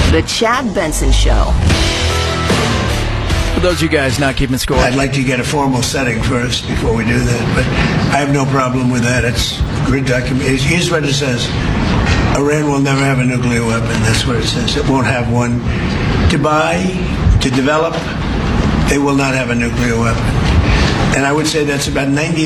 The Chad Benson Show. For those of you guys not keeping score, I'd like to get a formal setting first before we do that, but I have no problem with that. It's a great document. Here's what it says. Iran will never have a nuclear weapon. That's what it says. It won't have one. To buy, to develop, they will not have a nuclear weapon. And I would say that's about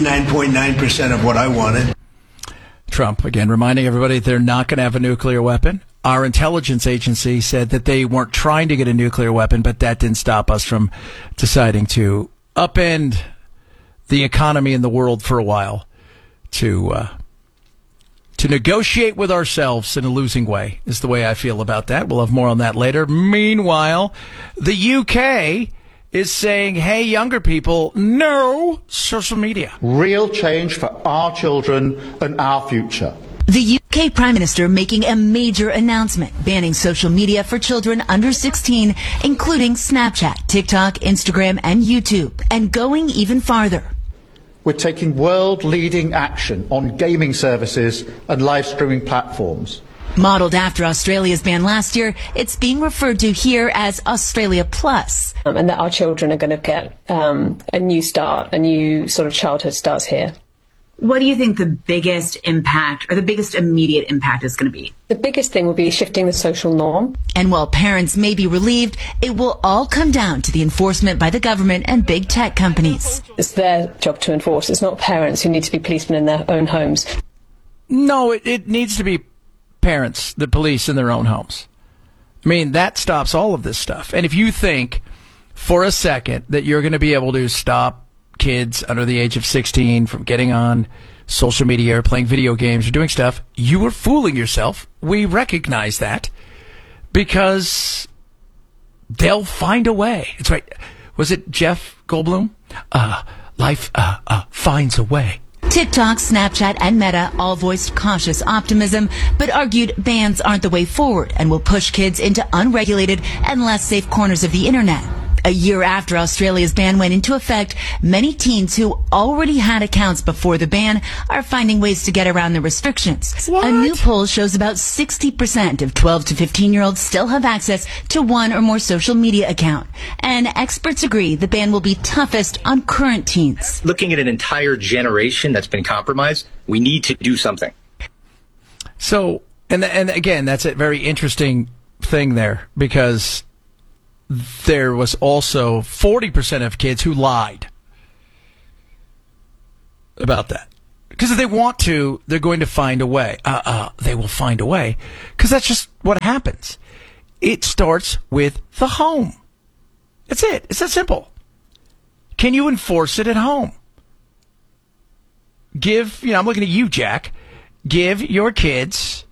99.9% of what I wanted. Trump, again, reminding everybody they're not going to have a nuclear weapon. Our intelligence agency said that they weren't trying to get a nuclear weapon, but that didn't stop us from deciding to upend the economy in the world for a while to negotiate with ourselves in a losing way is the way I feel about that. We'll have more on that later. Meanwhile, the UK is saying, hey, younger people, no social media. Real change for our children and our future. The UK Prime Minister making a major announcement, banning social media for children under 16, including Snapchat, TikTok, Instagram, and YouTube, and going even farther. We're taking world-leading action on gaming services and live streaming platforms. Modeled after Australia's ban last year, it's being referred to here as Australia Plus. And that our children are going to get a new start, a new sort of childhood starts here. What do you think the biggest impact or the biggest immediate impact is going to be? The biggest thing will be shifting the social norm. And while parents may be relieved, it will all come down to the enforcement by the government and big tech companies. It's their job to enforce. It's not parents who need to be policemen in their own homes. No, it needs to be parents, the police in their own homes. I mean, that stops all of this stuff. And if you think for a second that you're going to be able to stop kids under the age of 16 from getting on social media or playing video games or doing stuff, you are fooling yourself. We recognize that because they'll find a way. It's right. Was it Jeff Goldblum? Life finds a way. TikTok, Snapchat, and Meta all voiced cautious optimism, but argued bans aren't the way forward and will push kids into unregulated and less safe corners of the internet. A year after Australia's ban went into effect, many teens who already had accounts before the ban are finding ways to get around the restrictions. What? A new poll shows about 60% of 12 to 15-year-olds still have access to one or more social media account. And experts agree the ban will be toughest on current teens. Looking at an entire generation that's been compromised, we need to do something. So, and again, that's a very interesting thing there because there was also 40% of kids who lied about that. Because if they want to, they're going to find a way. They will find a way. Because that's just what happens. It starts with the home. That's it. It's that simple. Can you enforce it at home? I'm looking at you, Jack. Give your kids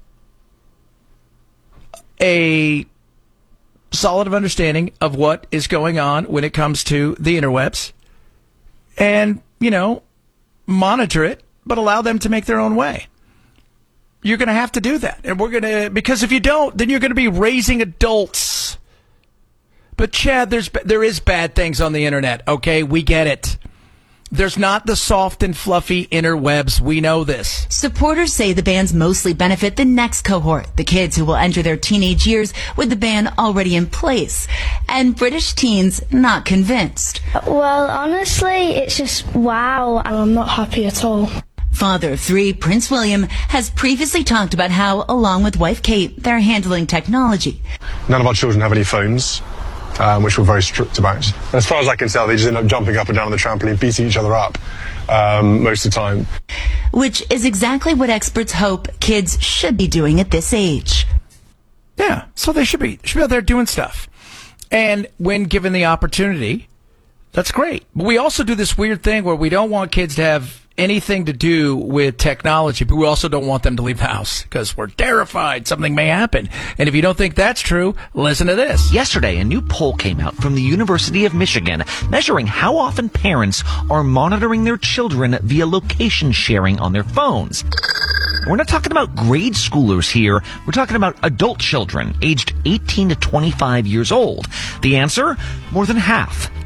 a solid of understanding of what is going on when it comes to the interwebs and, monitor it, but allow them to make their own way. You're going to have to do that. And because if you don't, then you're going to be raising adults. But Chad, there is bad things on the internet. Okay. We get it. There's not the soft and fluffy interwebs. We know this. Supporters say the bans mostly benefit the next cohort, the kids who will enter their teenage years with the ban already in place. And British teens not convinced. Well, honestly, it's just wow. I'm not happy at all. Father of three, Prince William, has previously talked about how, along with wife Kate, they're handling technology. None of our children have any phones. Which we're very strict about. As far as I can tell, they just end up jumping up and down on the trampoline, beating each other up most of the time. Which is exactly what experts hope kids should be doing at this age. Yeah, so they should be out there doing stuff. And when given the opportunity, that's great. But we also do this weird thing where we don't want kids to have anything to do with technology, but we also don't want them to leave the house because we're terrified something may happen. And if you don't think that's true, listen to this. Yesterday, a new poll came out from the University of Michigan measuring how often parents are monitoring their children via location sharing on their phones. We're not talking about grade schoolers here. We're talking about adult children aged 18 to 25 years old. The answer? More than half.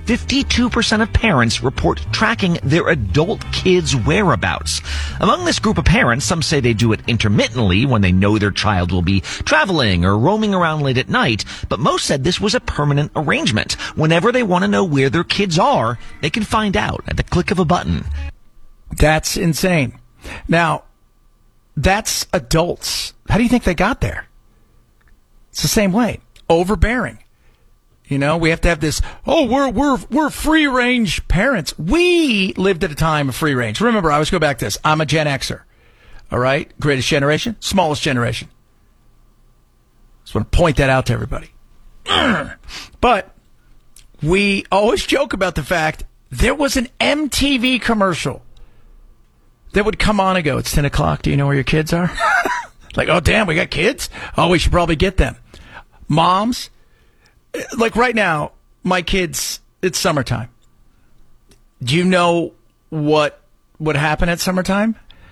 52% of parents report tracking their adult kids' whereabouts. Among this group of parents, some say they do it intermittently when they know their child will be traveling or roaming around late at night, but most said this was a permanent arrangement. Whenever they want to know where their kids are, they can find out at the click of a button. That's insane. Now, that's adults. How do you think they got there? It's the same way. Overbearing. You know, we have to have this, we're free range parents. We lived at a time of free range. Remember, I always go back to this. I'm a Gen Xer. All right? Greatest generation, smallest generation. Just want to point that out to everybody. But we always joke about the fact there was an MTV commercial that would come on and go, it's 10 o'clock. Do you know where your kids are? Like, oh, damn, we got kids? Oh, we should probably get them. Moms, like right now, my kids, it's summertime. Do you know what would happen at summertime?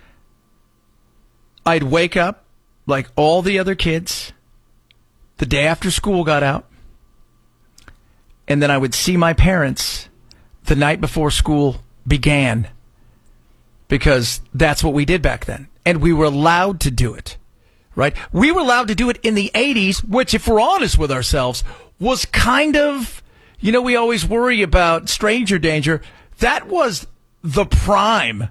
I'd wake up like all the other kids the day after school got out, and then I would see my parents the night before school began, because that's what we did back then. And we were allowed to do it, right? We were allowed to do it in the 80s, which, if we're honest with ourselves, was kind of, you know, we always worry about stranger danger. That was the prime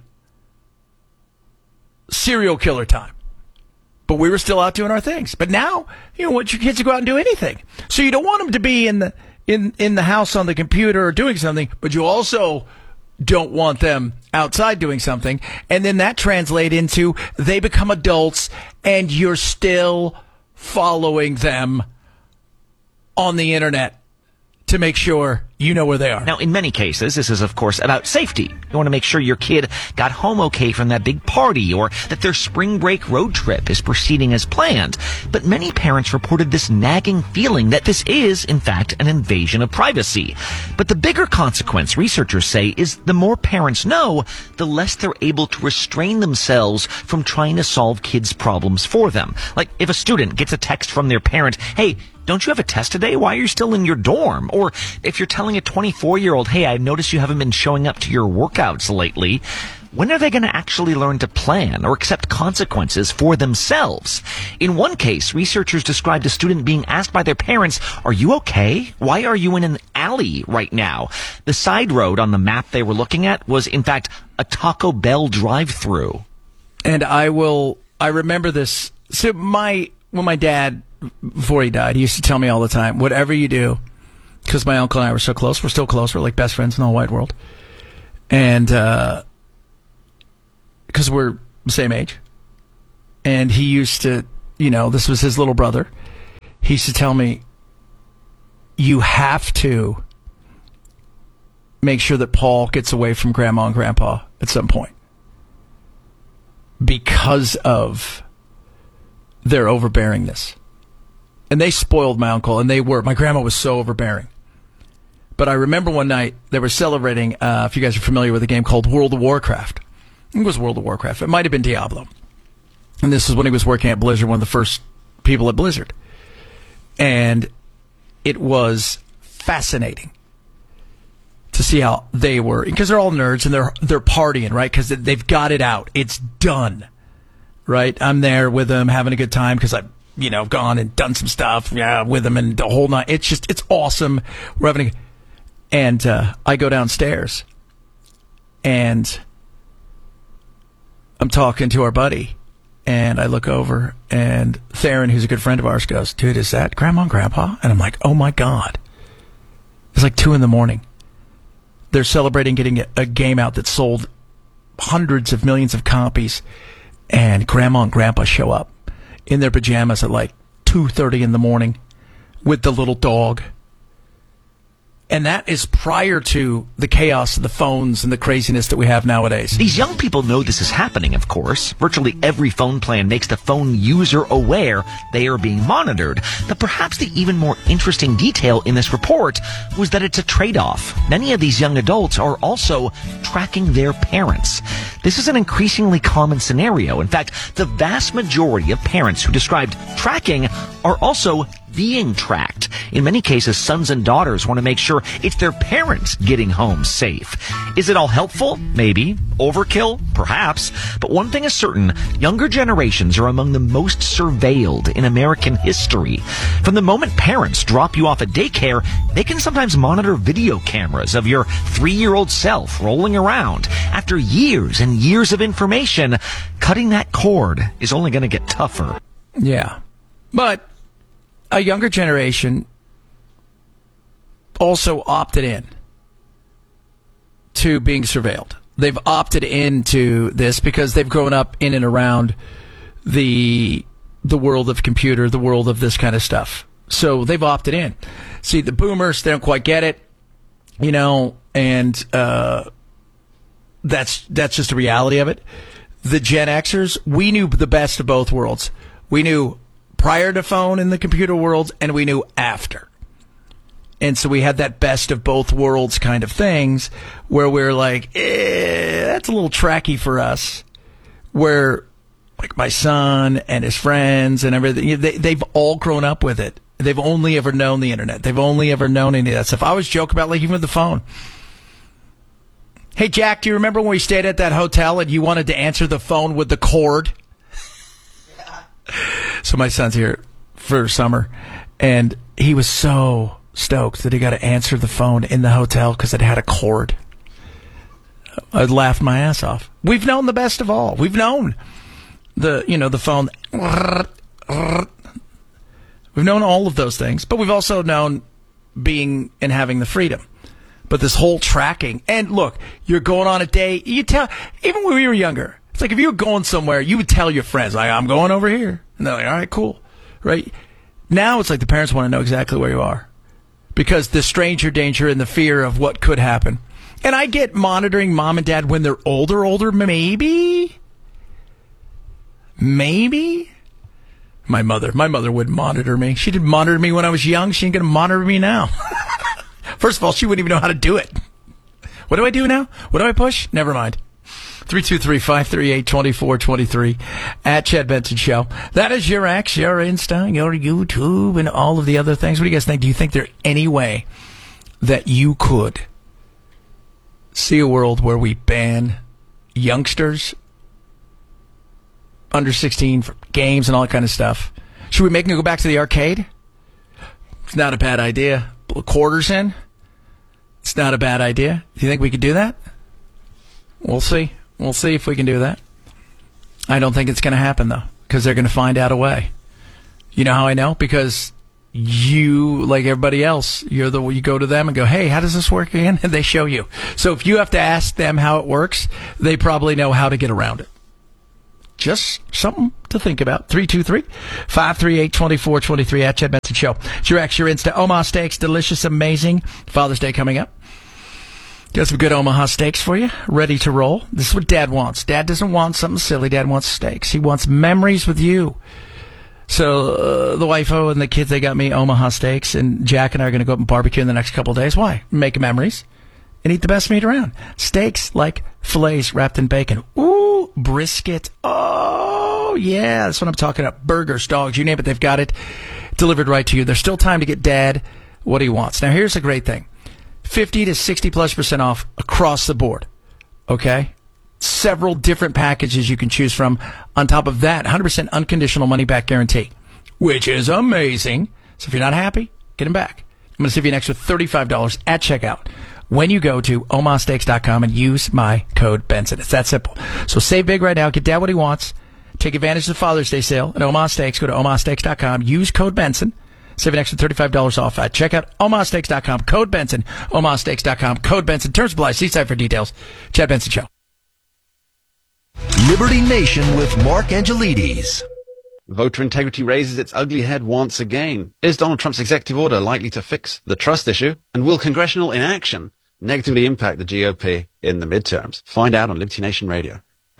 serial killer time. But we were still out doing our things. But now, you want your kids to go out and do anything. So you don't want them to be in the house on the computer or doing something, but you also don't want them outside doing something. And then that translates into they become adults and you're still following them on the internet to make sure you know where they are. Now, in many cases, this is, of course, about safety. You want to make sure your kid got home okay from that big party, or that their spring break road trip is proceeding as planned. But many parents reported this nagging feeling that this is, in fact, an invasion of privacy. But the bigger consequence, researchers say, is the more parents know, the less they're able to restrain themselves from trying to solve kids' problems for them. Like, if a student gets a text from their parent, hey, don't you have a test today? Why are you still in your dorm? Or if you're telling a 24-year-old, hey, I noticed you haven't been showing up to your workouts lately, when are they going to actually learn to plan or accept consequences for themselves? In one case, researchers described a student being asked by their parents, are you okay? Why are you in an alley right now? The side road on the map they were looking at was, in fact, a Taco Bell drive-thru. And I remember this. So when my dad, before he died, he used to tell me all the time, whatever you do, because my uncle and I were so close, we're still close, we're like best friends in the whole wide world. And, because we're the same age. And he used to, you know, this was his little brother. He used to tell me, you have to make sure that Paul gets away from Grandma and Grandpa at some point, because of their overbearingness. And they spoiled my uncle, and my grandma was so overbearing. But I remember one night they were celebrating, if you guys are familiar with a game called World of Warcraft. It was World of Warcraft. It might have been Diablo. And this is when he was working at Blizzard, one of the first people at Blizzard. And it was fascinating to see how they were, because they're all nerds and they're partying, right? Because they've got it out. It's done, right? I'm there with them having a good time because I've, you know, gone and done some stuff with them and the whole night. It's awesome. We're having and I go downstairs and I'm talking to our buddy, and I look over, and Theron, who's a good friend of ours, goes, dude, is that Grandma and Grandpa? And I'm like, oh my God. It's like 2 a.m. They're celebrating getting a game out that sold hundreds of millions of copies, and Grandma and Grandpa show up in their pajamas at like 2:30 in the morning with the little dog. And that is prior to the chaos of the phones and the craziness that we have nowadays. These young people know this is happening, of course. Virtually every phone plan makes the phone user aware they are being monitored. But perhaps the even more interesting detail in this report was that it's a trade-off. Many of these young adults are also tracking their parents. This is an increasingly common scenario. In fact, the vast majority of parents who described tracking are also being tracked. In many cases, sons and daughters want to make sure it's their parents getting home safe. Is it all helpful? Maybe. Overkill? Perhaps. But one thing is certain, younger generations are among the most surveilled in American history. From the moment parents drop you off at daycare, they can sometimes monitor video cameras of your 3-year-old self rolling around. After years and years of information, cutting that cord is only going to get tougher. Yeah. But a younger generation also opted in to being surveilled. They've opted into this because they've grown up in and around the world of computer, the world of this kind of stuff. So they've opted in. See, the boomers, they don't quite get it, and that's just the reality of it. The Gen Xers, we knew the best of both worlds. We knew prior to phone in the computer world, and we knew after. And so we had that best of both worlds kind of things where we're like, that's a little tracky for us. Where, like, my son and his friends and everything, they've all grown up with it. They've only ever known the internet. They've only ever known any of that stuff. I always joke about, like, even with the phone. Hey, Jack, do you remember when we stayed at that hotel and you wanted to answer the phone with the cord? So my son's here for summer, and he was so stoked that he got to answer the phone in the hotel because it had a cord. I laughed my ass off. We've known the best of all. We've known the phone. We've known all of those things, but we've also known being and having the freedom. But this whole tracking, and look, you're going on a date, you tell, even when we were younger, it's like if you were going somewhere, you would tell your friends, like, I'm going over here. And they're like, all right, cool. Right? Now it's like the parents want to know exactly where you are because the stranger danger and the fear of what could happen. And I get monitoring mom and dad when they're older, maybe. My mother would monitor me. She didn't monitor me when I was young. She ain't going to monitor me now. First of all, she wouldn't even know how to do it. What do I do now? What do I push? Never mind. 323-538-2423 at Chad Benson Show. That is your X, your Insta, your YouTube, and all of the other things. What do you guys think? Do you think there's any way that you could see a world where we ban youngsters under 16 for games and all that kind of stuff? Should we make them go back to the arcade? It's not a bad idea. Put quarters in. It's not a bad idea. Do you think we could do that? We'll see. We'll see if we can do that. I don't think it's going to happen, though, because they're going to find out a way. You know how I know? Because you, like everybody else, you go to them and go, hey, how does this work again? And they show you. So if you have to ask them how it works, they probably know how to get around it. Just something to think about. 323-538-2423 at Chad Benson Show. It's your X, your Insta. Omaha Steaks, delicious, amazing. Father's Day coming up. Got some good Omaha steaks for you, ready to roll. This is what Dad wants. Dad doesn't want something silly. Dad wants steaks. He wants memories with you. So the wifo and the kids, they got me Omaha steaks, and Jack and I are going to go up and barbecue in the next couple of days. Why? Make memories and eat the best meat around. Steaks like fillets wrapped in bacon. Ooh, brisket. Oh, yeah, that's what I'm talking about. Burgers, dogs, you name it, they've got it delivered right to you. There's still time to get Dad what he wants. Now, here's the great thing. 50 to 60+% off across the board. Okay? Several different packages you can choose from. On top of that, 100% unconditional money-back guarantee, which is amazing. So if you're not happy, get them back. I'm going to save you an extra $35 at checkout when you go to omahasteaks.com and use my code Benson. It's that simple. So save big right now. Get Dad what he wants. Take advantage of the Father's Day sale at Omaha Steaks. Go to omahasteaks.com. Use code Benson. Save an extra $35 off at checkout. omahasteaks.com. Code Benson. omahasteaks.com. Code Benson. Terms apply. See site for details. Chad Benson Show. Liberty Nation with Mark Angelides. Voter integrity raises its ugly head once again. Is Donald Trump's executive order likely to fix the trust issue? And will congressional inaction negatively impact the GOP in the midterms? Find out on Liberty Nation Radio.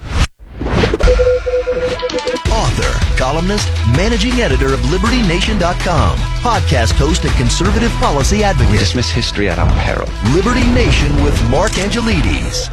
Author, columnist, managing editor of LibertyNation.com, podcast host and conservative policy advocate. We dismiss history at our peril. Liberty Nation with Mark Angelides.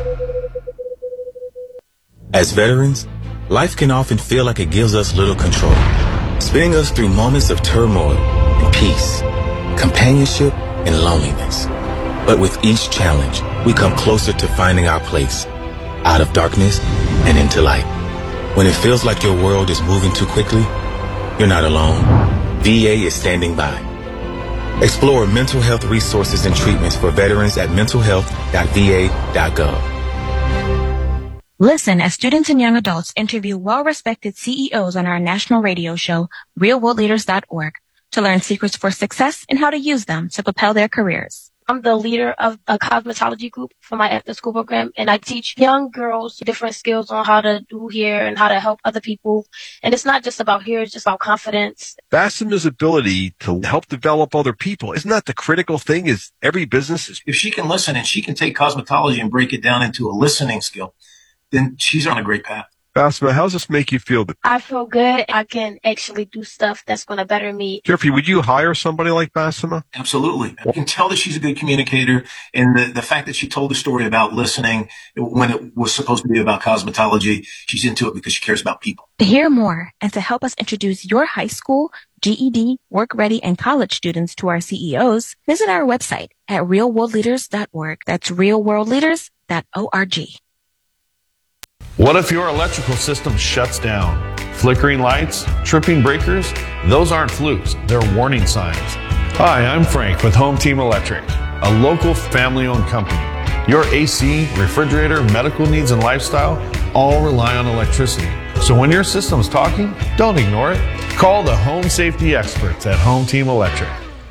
As veterans, life can often feel like it gives us little control, spinning us through moments of turmoil and peace, companionship and loneliness. But with each challenge, we come closer to finding our place, out of darkness and into light. When it feels like your world is moving too quickly, you're not alone. VA is standing by. Explore mental health resources and treatments for veterans at mentalhealth.va.gov. Listen as students and young adults interview well-respected CEOs on our national radio show, realworldleaders.org, to learn secrets for success and how to use them to propel their careers. I'm the leader of a cosmetology group for my after-school program, and I teach young girls different skills on how to do hair and how to help other people. And it's not just about hair, it's just about confidence. Bassema's ability to help develop other people, isn't that the critical thing? Is every business, if she can listen and she can take cosmetology and break it down into a listening skill, then she's on a great path. Bassema, how does this make you feel? I feel good. I can actually do stuff that's going to better me. Jeffrey, would you hire somebody like Bassema? Absolutely. You can tell that she's a good communicator, and the fact that she told the story about listening when it was supposed to be about cosmetology, she's into it because she cares about people. To hear more and to help us introduce your high school, GED, work-ready, and college students to our CEOs, visit our website at realworldleaders.org. That's realworldleaders.org. What if your electrical system shuts down? Flickering lights, tripping breakers, those aren't flukes, they're warning signs. Hi, I'm Frank with Home Team Electric, a local family-owned company. Your AC, refrigerator, medical needs, and lifestyle all rely on electricity. So when your system's talking, don't ignore it. Call the home safety experts at Home Team Electric.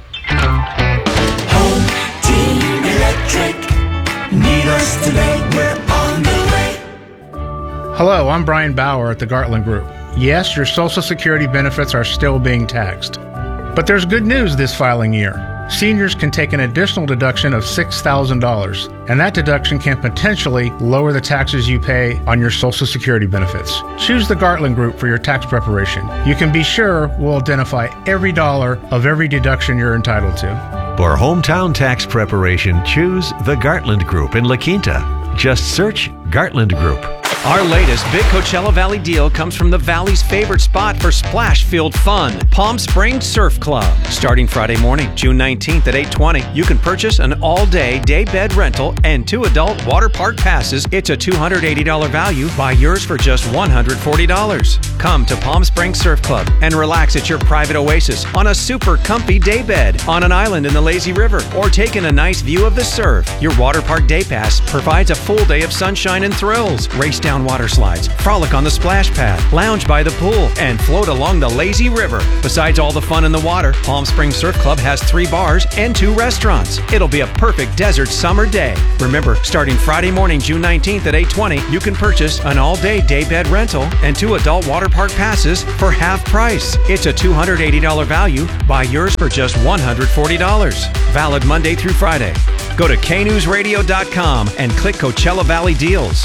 Home Team Electric. Need us today, we're on the way. Hello, I'm Brian Bauer at the Gartland Group. Yes, your Social Security benefits are still being taxed. But there's good news this filing year. Seniors can take an additional deduction of $6,000, and that deduction can potentially lower the taxes you pay on your Social Security benefits. Choose the Gartland Group for your tax preparation. You can be sure we'll identify every dollar of every deduction you're entitled to. For hometown tax preparation, choose the Gartland Group in La Quinta. Just search Gartland Group. Our latest big Coachella Valley deal comes from the Valley's favorite spot for splash-filled fun, Palm Springs Surf Club. Starting Friday morning, June 19th at 8:20, you can purchase an all-day day bed rental and 2 adult water park passes. It's a $280 value. Buy yours for just $140. Come to Palm Springs Surf Club and relax at your private oasis on a super comfy day bed on an island in the lazy river or take in a nice view of the surf. Your water park day pass provides a full day of sunshine and thrills. Race down water slides, frolic on the splash pad, lounge by the pool, and float along the lazy river. Besides all the fun in the water, Palm Springs Surf Club has 3 bars and 2 restaurants. It'll be a perfect desert summer day. Remember, starting Friday morning, June 19th at 8:20, you can purchase an all-day day bed rental and 2 adult water park passes for half price. It's a $280 value. Buy yours for just $140. Valid Monday through Friday. Go to knewsradio.com and click Coachella Valley Deals.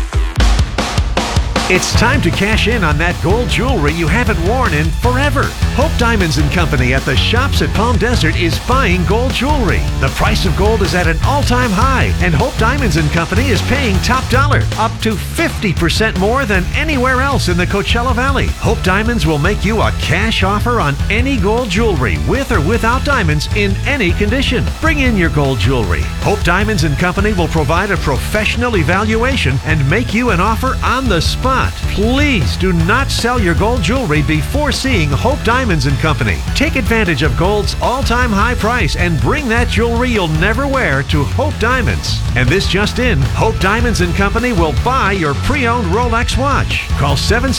It's time to cash in on that gold jewelry you haven't worn in forever. Hope Diamonds & Company at the Shops at Palm Desert is buying gold jewelry. The price of gold is at an all-time high, and Hope Diamonds & Company is paying top dollar, up to 50% more than anywhere else in the Coachella Valley. Hope Diamonds will make you a cash offer on any gold jewelry, with or without diamonds, in any condition. Bring in your gold jewelry. Hope Diamonds & Company will provide a professional evaluation and make you an offer on the spot. Please do not sell your gold jewelry before seeing Hope Diamonds & Company. Take advantage of gold's all-time high price and bring that jewelry you'll never wear to Hope Diamonds. And this just in, Hope Diamonds & Company will buy your pre-owned Rolex watch. Call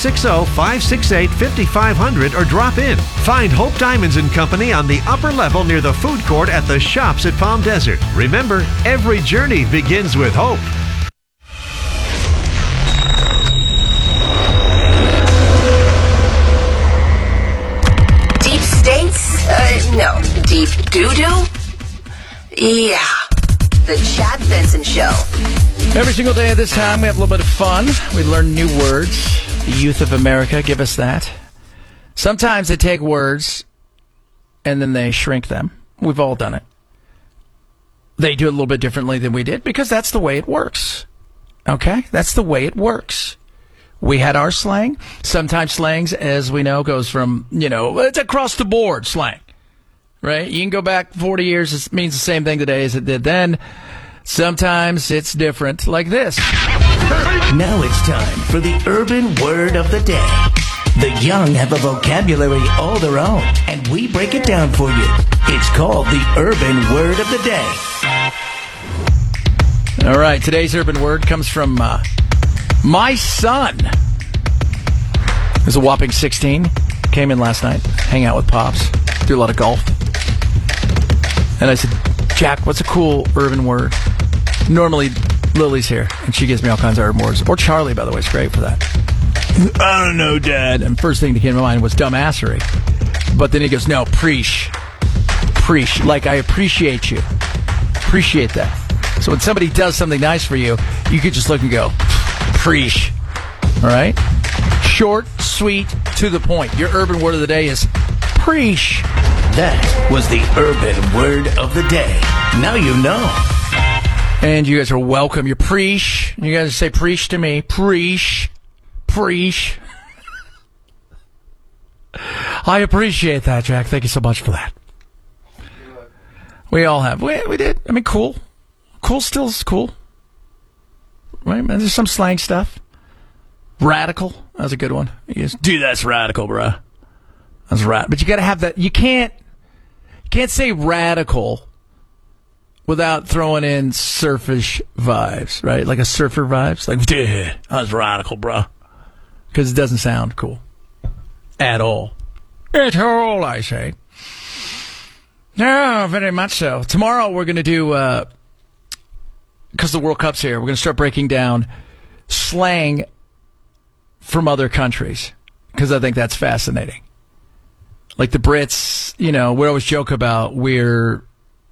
760-568-5500 or drop in. Find Hope Diamonds & Company on the upper level near the food court at the Shops at Palm Desert. Remember, every journey begins with hope. No. Deep doo-doo? Yeah. The Chad Benson Show. Every single day at this time, we have a little bit of fun. We learn new words. The youth of America give us that. Sometimes they take words and then they shrink them. We've all done it. They do it a little bit differently than we did because that's the way it works. Okay? That's the way it works. We had our slang. Sometimes slangs, as we know, goes from, it's across the board slang. right? You can go back 40 years. It means the same thing today as it did then. Sometimes it's different, like this. Now it's time for the urban word of the day. The young have a vocabulary all their own, and we break it down for you. It's called the urban word of the day. All right, today's urban word comes from my son. He's a whopping 16. Came in last night, hang out with Pops, do a lot of golf. And I said, Jack, what's a cool urban word? Normally, Lily's here, and she gives me all kinds of urban words. Or Charlie, by the way, is great for that. I don't know, Dad. And first thing that came to mind was dumbassery. But then he goes, no, preach. Preach. Like, I appreciate you. Appreciate that. So when somebody does something nice for you, you could just look and go, preach. All right? Short, sweet, to the point. Your urban word of the day is preach. That was the urban word of the day. Now you know. And you guys are welcome. You preach. You guys say preach to me. Preach. Preach. I appreciate that, Jack. Thank you so much for that. We all have. We did. I mean, cool. Cool still is cool. Right? Man, there's some slang stuff. Radical. That was a good one. You goes, dude, that's radical, bruh. That's right. But you got to have that. You can't say radical without throwing in surfish vibes, right? Like a surfer vibes. Like, dude, that's radical, bruh. Because it doesn't sound cool. At all. At all, I say. No, very much so. Tomorrow we're going to do, because the World Cup's here, we're going to start breaking down slang from other countries. Because I think that's fascinating. Like the Brits, we always joke about we're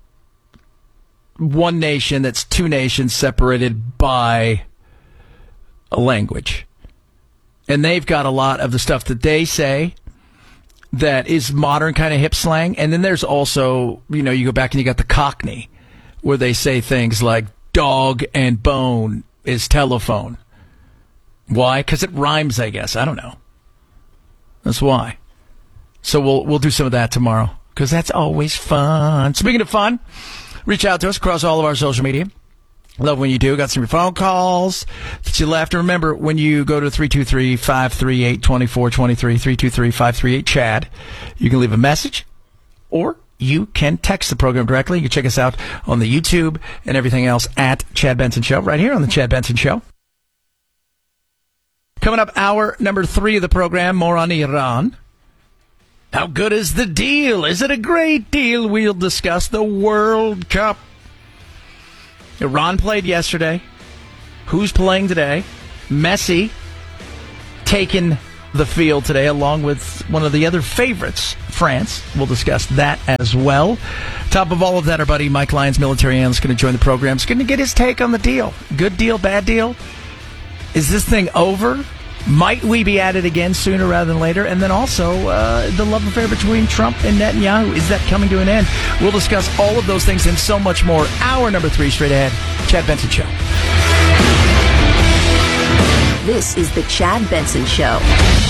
one nation that's two nations separated by a language. And they've got a lot of the stuff that they say that is modern kind of hip slang. And then there's also, you go back and you got the Cockney, where they say things like dog and bone is telephone. Why? Because it rhymes, I guess. I don't know. That's why. So we'll do some of that tomorrow, because that's always fun. Speaking of fun, reach out to us across all of our social media. Love when you do. Got some of your phone calls that you left. And remember, when you go to 323-538-2423, 323-538-CHAD, you can leave a message, or you can text the program directly. You can check us out on the YouTube and everything else at Chad Benson Show, right here on the Chad Benson Show. Coming up, hour number 3 of the program, more on Iran. How good is the deal? Is it a great deal? We'll discuss the World Cup. Iran played yesterday. Who's playing today? Messi taking the field today, along with one of the other favorites, France. We'll discuss that as well. Top of all of that, our buddy Mike Lyons, military analyst, going to join the program. He's going to get his take on the deal. Good deal, bad deal? Is this thing over? Might we be at it again sooner rather than later? And then also, the love affair between Trump and Netanyahu, is that coming to an end? We'll discuss all of those things and so much more. Hour number 3 straight ahead. Chad Benson Show. This is the Chad Benson Show.